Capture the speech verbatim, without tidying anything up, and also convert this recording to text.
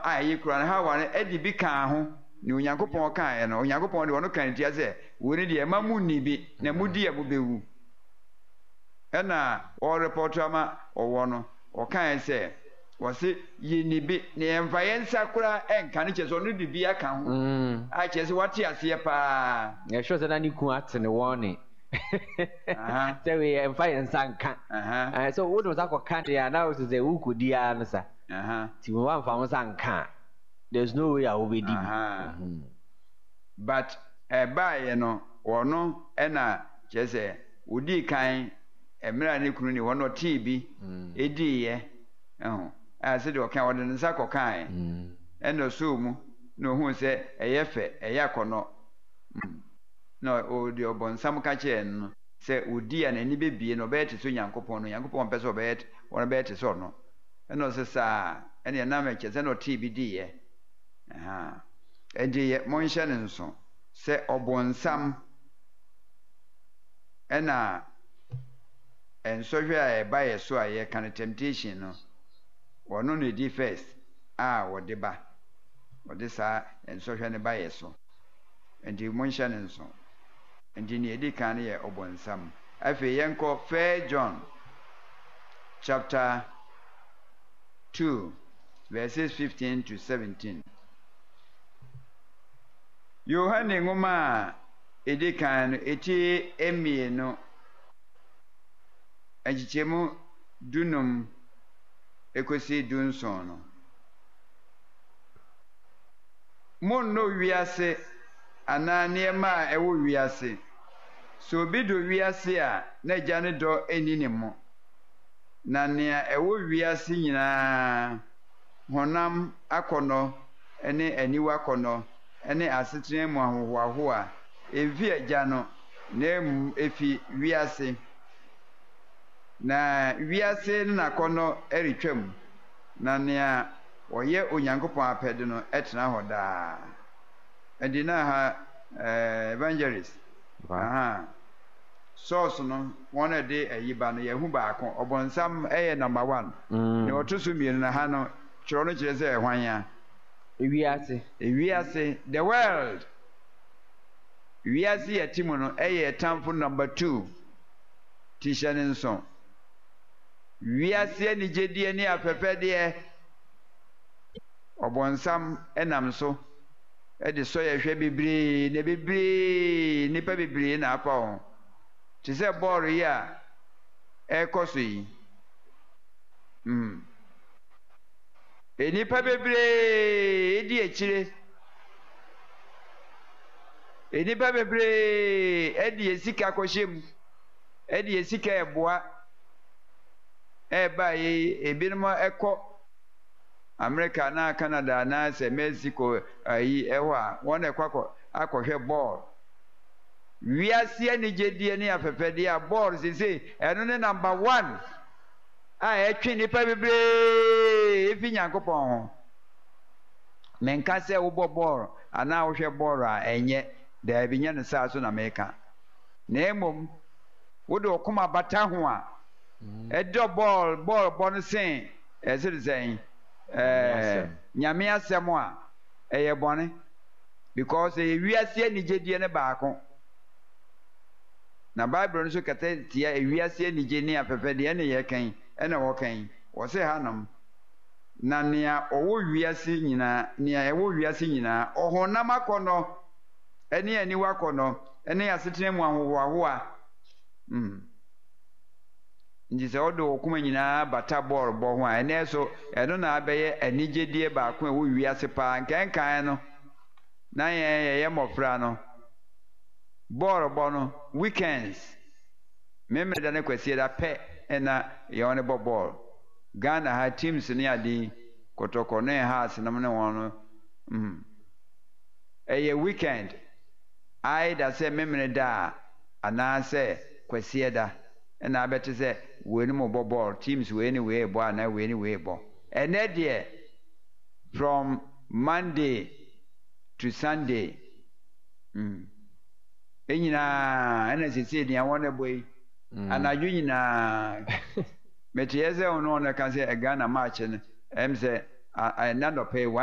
a yi kura ha wa ne edi bi kan ho ni onyankopon kan ye no onyankopon de wono kan tia se woni de ma mu ni bi na mu di e mu bewu ena o report ama owo no o kan se wo se yi ni bi ne emfa ye nsa kura enka ne cheso no bibi aka ho a chese wate ase pa ye sure say na ni ku atene woni aha say we emfa ye nsa nka aha so wo do sa ko kan ya na wo say wo ku di a no sa aha ti wo amfa wo nsa nka there's no way I will be di but e ba ye no wono ena chese odi kan emra ne kunu ni wono ti bi edi ye ehun a se de o kan wode nsa ko kan eno so mu no hu se eye fe eye akono no o de obonsam ka che no se odi a na ni bebie no be te so nyankopon no nyankopon pese o be wona be te so no eno se sa ene na me che se no ti bi di ye aha edi ye mo nhye ne nso se obonsam ena ensohwe a e ba ye so a ye kan temptation no wono ne di first a wode ba wode sa ensohwe ne ba ye so enti mo nhye ne nso enti ne edi kan ye obonsam afi yenko First John chapter two verses fifteen to seventeen. Yohane ngoma edi kan eti emie no ajichemu dunum ekosi dunson no mon no wiase anane ma ewo wiase so bi do wiase a na gya ne do enini mo na ne ewo wiase nyina honam akono ene aniwa akono ene asetene mu ahohoaho a evi agya no na emu efi wiase na wiase na akono eretwam na ne oye onyankopon apede no etena hoda edina ha evangelist aha source no one de ayiba no yehu baako obonsam eye number one ne otoso mienu na ha no chiro no kire se ehwan ya ewiase ewiase the world wiase yatimu no eye tamfo number two tishane nso wiase ni jedie ni afefede obonsam enam so e de so ye hwe bibiri ne bibiri nipa bibiri na apa ho ti se ball yi a e koso yi mm enipa bibiri edi echire enipa bibiri edi esika kohiem edi esika eboa e ba yi ebinimo ekọ America na Canada na se Mexico ayi ewa won ekwakọ akọhwe ball wiase ani jedie ni afefede a ball sisi eno ne number one a etwe nipa bebre efi nyankopon ho menka se wo ball ana wo hwe ball a enye da binya ne sa so na meka na emom wo de okoma bata ho a edo ball ball bon sen ezir zen eh nyame asem a eye bone because e wiase ani jedie ne baako na bible nso kata tia e wiase ani je ne afefede ene ye kan ene wo kan wo se hanom na nea owo wiase nyina nea ewo wiase nyina ohonam akono ene ani wakono ene asetene mu ahohoaho a mm ndi se odo okuma nyina bata ball bo ho a ene so eno na abeye anijedie baako ewo wiase pa nkenkan no na ye ye mofra no ball bo no weekends memre da ne kwasie da pe ena ye one bo ball Ghana ha teams ni adi kotoko ne ha sinam ne won no mm eye weekend ai da se memre da ana se kwasie da ena abete se we ni mo bo ball teams we ni we bo ana we ni we bo ene de from Monday to Sunday mm enyina ena sisi dia won boy anaju nyina metieze ono na kan se Ghana match ne em se I not pay